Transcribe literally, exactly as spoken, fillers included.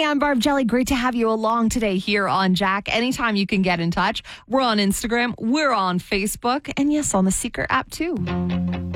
I'm Barb Jelly. Great to have you along today here on Jack. Anytime you can get in touch. We're on Instagram. We're on Facebook. And yes, on the Secret app too.